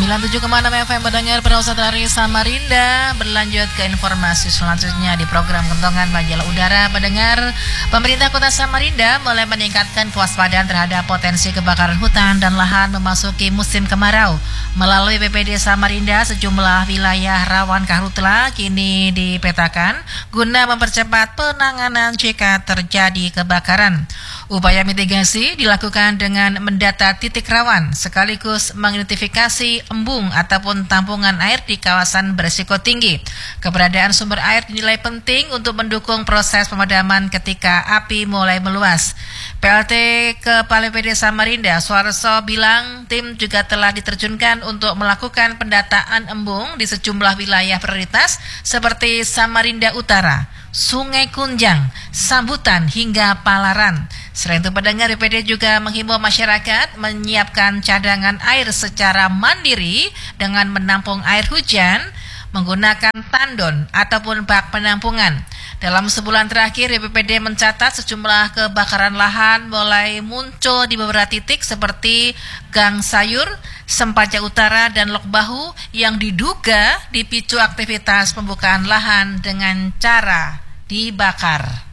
97,6 FM pendengar Perawat dari Samarinda. Berlanjut ke informasi selanjutnya di program Kentongan Majalah Udara. Pendengar, pemerintah Kota Samarinda mulai meningkatkan kewaspadaan terhadap potensi kebakaran hutan dan lahan memasuki musim kemarau. Melalui BPD Samarinda, sejumlah wilayah rawan karhutla kini dipetakan guna mempercepat penanganan jika terjadi kebakaran. Upaya mitigasi dilakukan dengan mendata titik rawan sekaligus mengidentifikasi embung ataupun tampungan air di kawasan berisiko tinggi. Keberadaan sumber air dinilai penting untuk mendukung proses pemadaman ketika api mulai meluas. PLT Kepala BPD Samarinda, Suarso, bilang tim juga telah diterjunkan untuk melakukan pendataan embung di sejumlah wilayah prioritas seperti Samarinda Utara, Sungai Kunjang, Sambutan hingga Palaran. Selain itu, pendengar BPD juga menghimbau masyarakat menyiapkan cadangan air secara mandiri dengan menampung air hujan menggunakan tandon ataupun bak penampungan. Dalam sebulan terakhir, BPD mencatat sejumlah kebakaran lahan mulai muncul di beberapa titik seperti Gang Sayur, Sempaja Utara, dan Lok Bahu yang diduga dipicu aktivitas pembukaan lahan dengan cara dibakar.